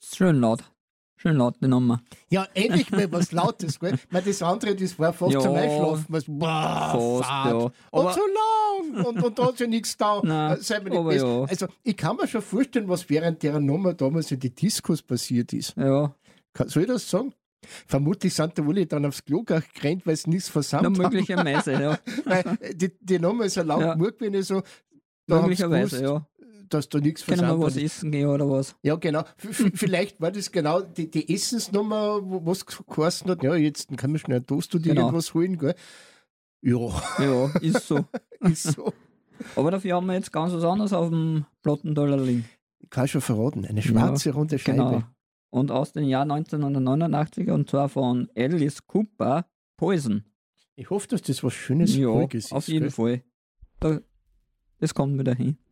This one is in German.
Schön laut. Schön laut, die Nummer. Ja, endlich mal was Lautes, gell? Weil das andere, das war fast zum Einschlafen. Was, Fast, fad. ja. Und Aber, so lang. Und da hat ja nichts da. Nein, Sei mir nicht aber best. ja. Also, ich kann mir schon vorstellen, was während der Nummer damals in die Diskos passiert ist. ja, Soll ich das sagen? Vermutlich sind da alle dann aufs Klo gerannt, weil sie nichts na, versammelt haben. möglicherweise, ja. Weil die Nummer ist so lang Ja. genug, wenn ich so, da hab's Möglicherweise, gewusst, ja. dass da nichts Können wir versammelt was essen gehen oder was? Ja, genau. Vielleicht war das genau die Essensnummer, was geheißen hat. Ja, jetzt kann man schnell einen Toast oder Genau. irgendwas holen, gell? Ja, Ja, ist so. ist so. Aber dafür haben wir jetzt ganz was anderes auf dem Plattenteller liegen. Ich kann schon verraten. Eine schwarze, runde Scheibe. Genau. Und aus dem Jahr 1989 und zwar von Alice Cooper, Poison. Ich hoffe, dass das was Schönes, Ja, Ruhiges ist. auf jeden gell? Fall. Das kommt wieder hin.